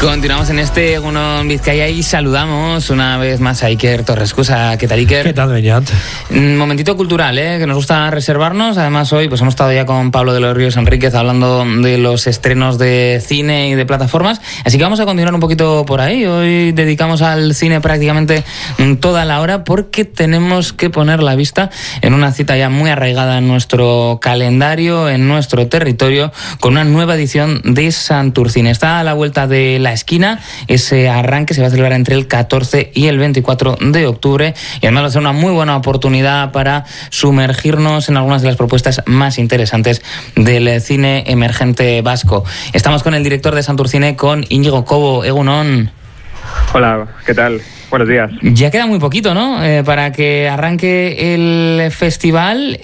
Continuamos en este Egunon Vizcaya y saludamos una vez más a Iker Torrescusa. ¿Qué tal, Iker? ¿Qué tal, Beñat? Un momentito cultural, que nos gusta reservarnos. Además, hoy pues hemos estado ya con Pablo de los Ríos Enríquez hablando de los estrenos de cine y de plataformas. Así que vamos a continuar un poquito por ahí. Hoy dedicamos al cine prácticamente toda la hora porque tenemos que poner la vista en una cita ya muy arraigada en nuestro calendario, en nuestro territorio, con una nueva edición de Santurcine. Está a la vuelta de la esquina. Ese arranque se va a celebrar entre el 14 y el 24 de octubre y además va a ser una muy buena oportunidad para sumergirnos en algunas de las propuestas más interesantes del cine emergente vasco. Estamos con el director de Santurcine, con Íñigo Cobo. Egunon. Hola, ¿qué tal? Buenos días. Ya queda muy poquito, ¿no? Para que arranque el festival.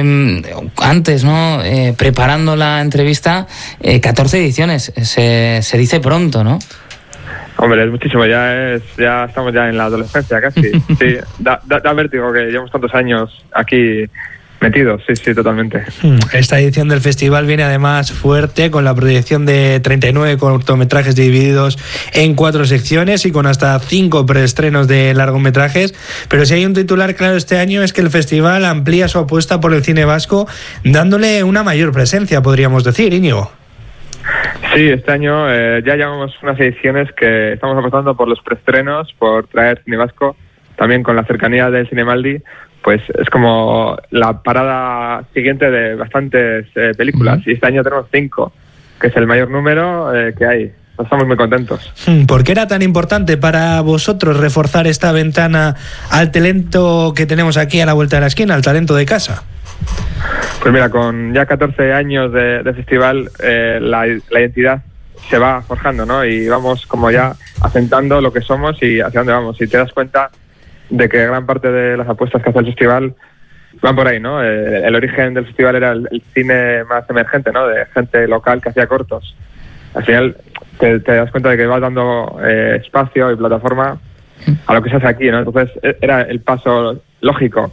Antes, ¿no? Preparando la entrevista, 14 ediciones. Se dice pronto, ¿no? Hombre, es muchísimo. Ya estamos ya en la adolescencia casi. Sí, da vértigo que llevamos tantos años aquí metidos, sí, totalmente. Esta edición del festival viene además fuerte, con la proyección de 39 cortometrajes divididos en 4 secciones y con hasta 5 preestrenos de largometrajes. Pero si hay un titular claro este año es que el festival amplía su apuesta por el cine vasco, dándole una mayor presencia, podríamos decir, Íñigo. Sí, este año ya llevamos unas ediciones que estamos apostando por los preestrenos, por traer cine vasco, también con la cercanía del Cinemaldi. Pues es como la parada siguiente de bastantes películas. Y este año tenemos 5, que es el mayor número que hay. Estamos muy contentos. ¿Por qué era tan importante para vosotros reforzar esta ventana al talento que tenemos aquí a la vuelta de la esquina, al talento de casa? Pues mira, con ya 14 años de festival, la identidad se va forjando, ¿no? Y vamos como ya asentando lo que somos y hacia dónde vamos. Y te das cuenta de que gran parte de las apuestas que hace el festival van por ahí, ¿no? El origen del festival era el cine más emergente, ¿no? De gente local que hacía cortos. Al final te das cuenta de que vas dando espacio y plataforma a lo que se hace aquí, ¿no? Entonces era el paso lógico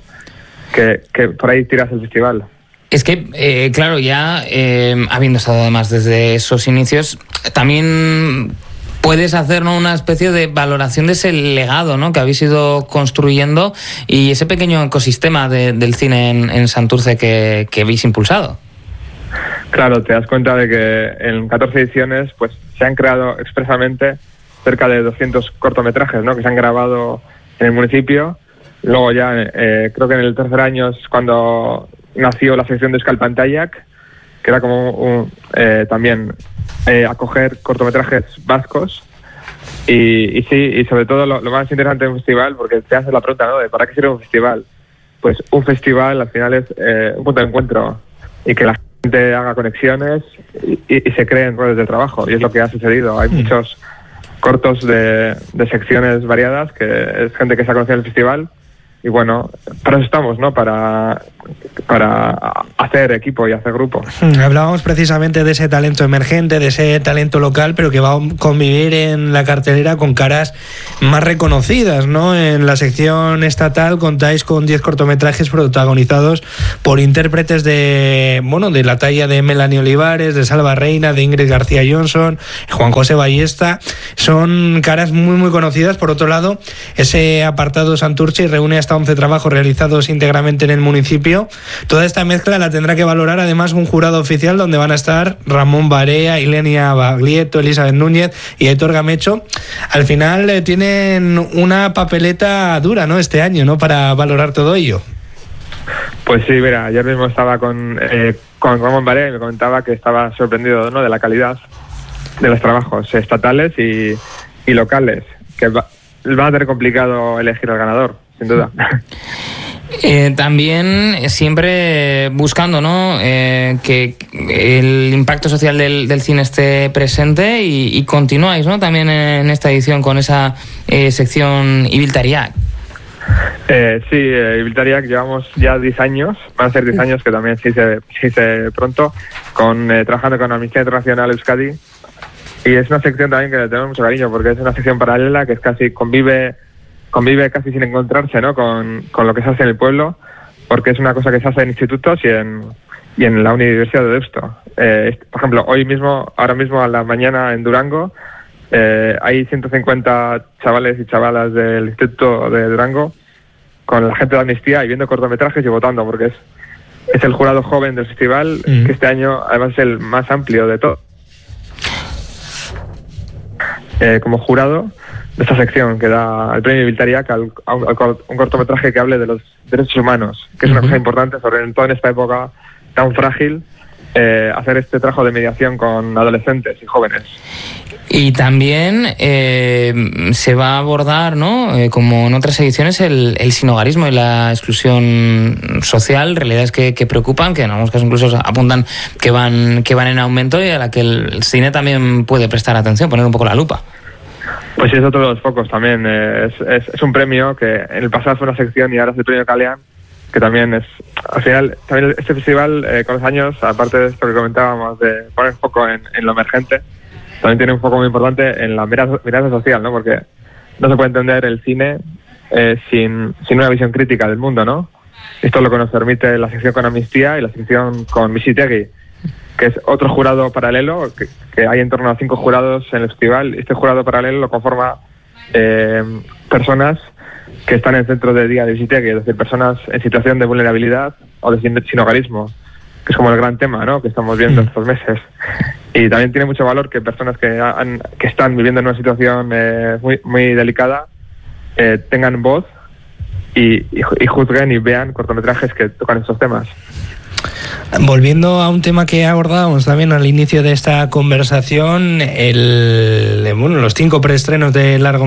que por ahí tiras el festival. Es que, claro, ya habiendo estado además desde esos inicios, también puedes hacer, ¿no?, una especie de valoración de ese legado, ¿no?, que habéis ido construyendo y ese pequeño ecosistema del cine en Santurce que habéis impulsado. Claro, te das cuenta de que en 14 ediciones pues se han creado expresamente cerca de 200 cortometrajes, ¿no?, que se han grabado en el municipio. Luego ya creo que en el tercer año es cuando nació la sección de Euskal Pantaiak, que era como también acoger cortometrajes vascos y sobre todo lo más interesante de un festival, porque te haces la pregunta, ¿no?, de ¿para qué sirve un festival? Pues un festival al final es un punto de encuentro y que la gente haga conexiones y se creen redes de trabajo, y es lo que ha sucedido. Hay muchos cortos de secciones variadas, que es gente que se ha conocido en el festival. Y bueno, para eso estamos, ¿no? Para hacer equipo y hacer grupo. Hablábamos precisamente de ese talento emergente, de ese talento local, pero que va a convivir en la cartelera con caras más reconocidas, ¿no? En la sección estatal contáis con 10 cortometrajes protagonizados por intérpretes de la talla de Melanie Olivares, de Salva Reina, de Ingrid García Johnson, Juan José Ballesta. Son caras muy, muy conocidas. Por otro lado, ese apartado Santurce reúne hasta 11 trabajos realizados íntegramente en el municipio. Toda esta mezcla la tendrá que valorar además un jurado oficial donde van a estar Ramón Barea, Ilenia Baglietto, Elizabeth Núñez y Aitor Gamecho. Al final tienen una papeleta dura, ¿no?, este año, ¿no?, para valorar todo ello. Pues sí, mira, ayer mismo estaba con Ramón Barea y me comentaba que estaba sorprendido, ¿no?, de la calidad de los trabajos estatales y locales, que van a tener complicado elegir al ganador, sin duda. También siempre buscando, ¿no?, que el impacto social del cine esté presente y continuáis, ¿no?, también en esta edición con esa sección Ibiltariak. Sí, Ibiltariak llevamos ya 10 años, van a ser 10 años, que también se dice pronto, trabajando con Amnistía Internacional Euskadi, y es una sección también que le tenemos mucho cariño porque es una sección paralela que es casi convive casi sin encontrarse, ¿no?, con lo que se hace en el pueblo, porque es una cosa que se hace en institutos y en la Universidad de Deusto. Por ejemplo, ahora mismo a la mañana en Durango hay 150 chavales y chavalas del Instituto de Durango con la gente de Amnistía y viendo cortometrajes y votando, porque es el jurado joven del festival, que este año además es el más amplio de todo. Como jurado de esta sección que da el premio Viltariac a un cortometraje que hable de los derechos humanos, que es una cosa importante, sobre todo en esta época tan frágil, hacer este trabajo de mediación con adolescentes y jóvenes. Y también se va a abordar, ¿no? Como en otras ediciones, el sinhogarismo y la exclusión social, realidades que preocupan, que en algunos casos incluso apuntan que van en aumento y a la que el cine también puede prestar atención, poner un poco la lupa. Pues sí, es otro de los focos también. Es un premio que en el pasado fue una sección y ahora es el premio Calean, que también es, al final, también este festival con los años, aparte de esto que comentábamos de poner foco en lo emergente, también tiene un foco muy importante en la mirada social, ¿no? Porque no se puede entender el cine sin una visión crítica del mundo, ¿no? Esto es lo que nos permite la sección con Amnistía y la sección con Visitegui, que es otro jurado paralelo, que hay en torno a 5 jurados en el festival. Este jurado paralelo lo conforma personas que están en el centro de día de Visitegui, es decir, personas en situación de vulnerabilidad o de sinhogarismo, que es como el gran tema, ¿no?, que estamos viendo estos meses. Y también tiene mucho valor que personas que están viviendo en una situación muy, muy delicada tengan voz y juzguen y vean cortometrajes que tocan estos temas. Volviendo a un tema que abordábamos también al inicio de esta conversación, los 5 preestrenos de largo